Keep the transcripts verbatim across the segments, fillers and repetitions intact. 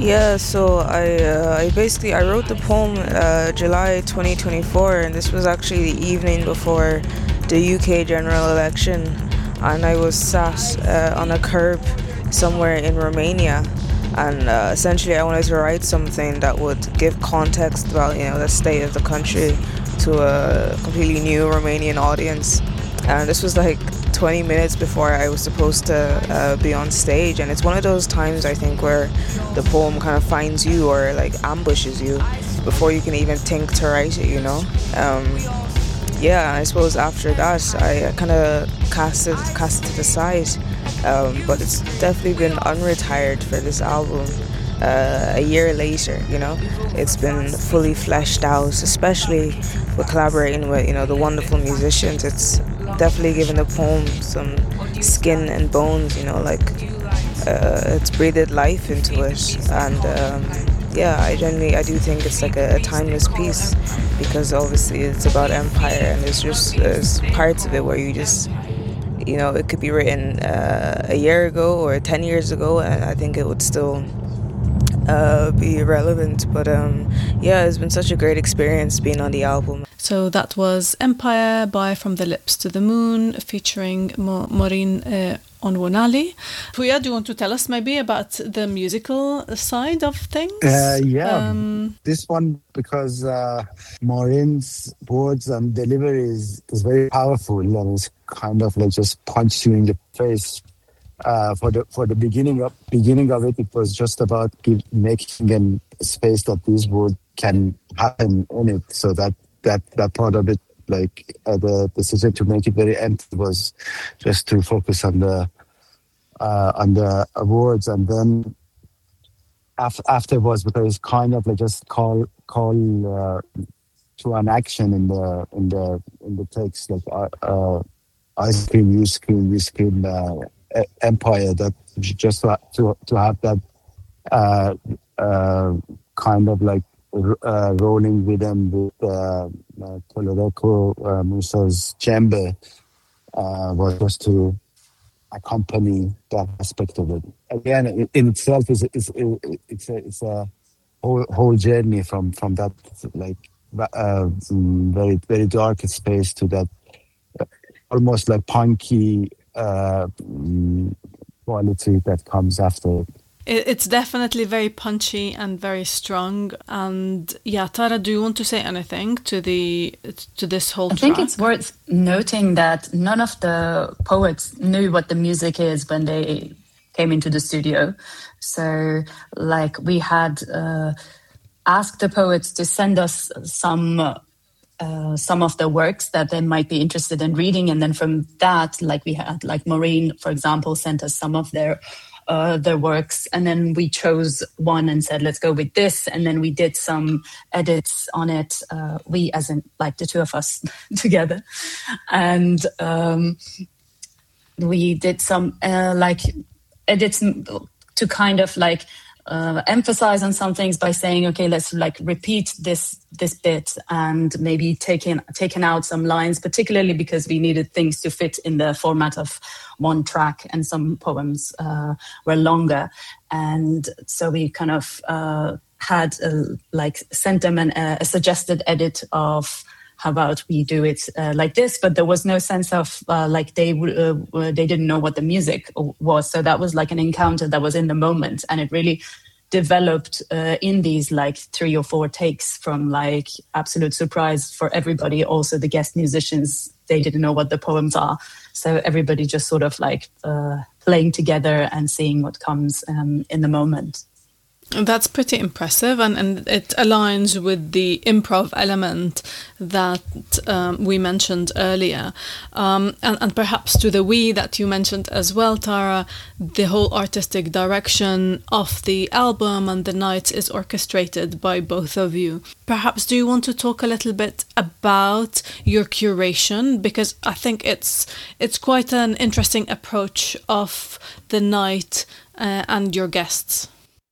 Yeah, so I uh, I basically I wrote the poem uh, July twenty twenty-four, and this was actually the evening before the U K general election, and I was sat uh, on a curb somewhere in Romania, and uh, essentially I wanted to write something that would give context about you know the state of the country to a completely new Romanian audience, and this was like twenty minutes before I was supposed to uh, be on stage, and it's one of those times I think where the poem kind of finds you or like ambushes you before you can even think to write it, you know. Um, yeah, I suppose after that I kind of cast it, cast it to the side, um, but it's definitely been unretired for this album. Uh, a year later, you know, it's been fully fleshed out, especially with collaborating with, you know, the wonderful musicians. It's definitely given the poem some skin and bones, you know, like uh, it's breathed life into it. And um, yeah, I generally, I do think it's like a, a timeless piece because obviously it's about empire and there's just there's parts of it where you just, you know, it could be written uh, a year ago or ten years ago, and I think it would still uh, be relevant. But um, yeah, it's been such a great experience being on the album. So that was Empire by From the Lips to the Moon, featuring Mo- Maureen uh, Onwonali. Puya, do you want to tell us maybe about the musical side of things? Uh, yeah, um, this one, because uh, Maureen's words and delivery is, is very powerful, and it's kind of like just punch you in the face. Uh, for the for the beginning of beginning of it, it was just about give, making a space that these words can happen in it. So that that that part of it, like uh, the decision to make it very empty, was just to focus on the uh, on the words, and then af- afterwards, because it's kind of like just call call uh, to an action in the in the in the text, like uh, uh, I scream, you scream, we scream. Uh, empire, that just to to, to have that uh, uh, kind of like uh, rolling rhythm with uh, uh, Toloreko uh, Musa's djembe uh, was just to accompany that aspect of it. Again, it, in itself is is it's a it's a whole whole journey from from that like uh, very very dark space to that uh, almost like punky uh, quality that comes after. It's definitely very punchy and very strong. And yeah, Tara, do you want to say anything to the to this whole I track? think it's worth noting that none of the poets knew what the music is when they came into the studio. So, like, we had uh, asked the poets to send us some uh, some of the works that they might be interested in reading, and then from that, like we had, like Maureen, for example, sent us some of their uh, their works, and then we chose one and said, let's go with this, and then we did some edits on it. Uh, we, as in like the two of us together, and um, we did some uh, like edits to kind of like uh, emphasize on some things by saying, okay, let's like repeat this this bit and maybe taking taken out some lines, particularly because we needed things to fit in the format of one track, and some poems uh, were longer, and so we kind of uh, had a, like sent them an, a suggested edit of how about we do it uh, like this, but there was no sense of uh, like they uh, they didn't know what the music was. So that was like an encounter that was in the moment, and it really developed uh, in these like three or four takes from like absolute surprise for everybody. Also the guest musicians, they didn't know what the poems are. So everybody just sort of like uh, playing together and seeing what comes um, in the moment. That's pretty impressive, and, and it aligns with the improv element that um, we mentioned earlier. Um, and, and perhaps to the we that you mentioned as well, Tara, the whole artistic direction of the album and the night is orchestrated by both of you. Perhaps do you want to talk a little bit about your curation? Because I think it's it's quite an interesting approach of the night uh, and your guests.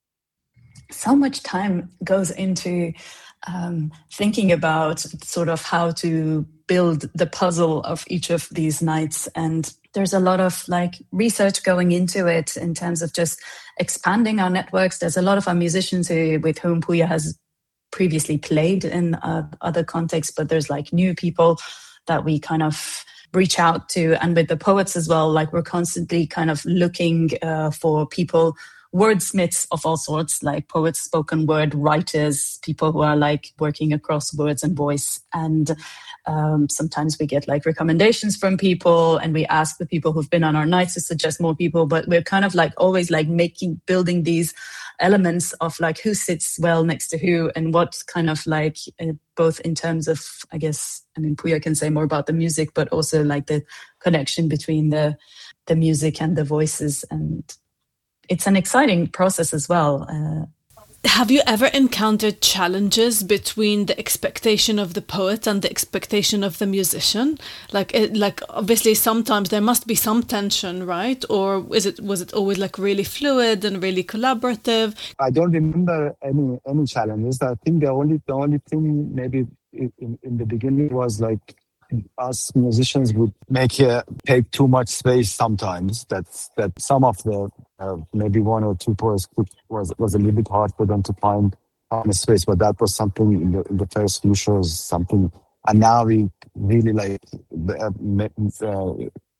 So much time goes into um, thinking about sort of how to build the puzzle of each of these nights. And there's a lot of like research going into it in terms of just expanding our networks. There's a lot of our musicians who, with whom Puya has previously played in uh, other contexts, but there's like new people that we kind of reach out to. And with the poets as well, like we're constantly kind of looking uh, for people, wordsmiths of all sorts, like poets, spoken word writers, people who are like working across words and voice. And um, sometimes we get like recommendations from people, and we ask the people who've been on our nights to suggest more people. But we're kind of like always like making, building these elements of like who sits well next to who, and what kind of like uh, both in terms of, I guess, I mean, Puya can say more about the music, but also like the connection between the the music and the voices. And it's an exciting process as well. Uh, Have you ever encountered challenges between the expectation of the poet and the expectation of the musician? Like, it, like obviously, sometimes there must be some tension, right? Or is it was it always like really fluid and really collaborative? I don't remember any any challenges. I think the only the only thing maybe in, in the beginning was like us musicians would make uh, take too much space sometimes. That's that some of the uh, maybe one or two poets could, was was a little bit hard for them to find find a space, but that was something in the in the first few shows. Something, and now we really like uh, uh,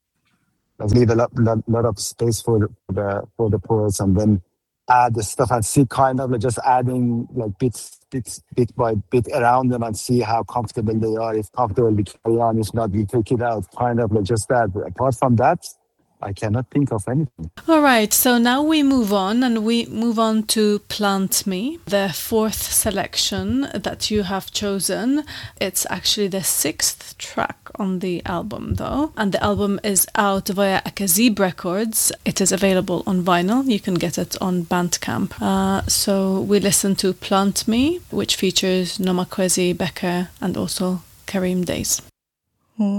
leave a lot, lot, lot of space for the for the poets, and then add the stuff and see kind of like just adding like bits, bits, bit by bit around them and see how comfortable they are. If comfortable, we carry on. If not, we take it out. Kind of like just that. Apart from that, I cannot think of anything. All right, so now we move on and we move on to Plant Me, the fourth selection that you have chosen. It's actually the sixth track on the album, though, and the album is out via Akazib Records. It is available on vinyl. You can get it on Bandcamp. Uh, so we listen to Plant Me, which features Noma Kwesi, Becker, and also Karim Days.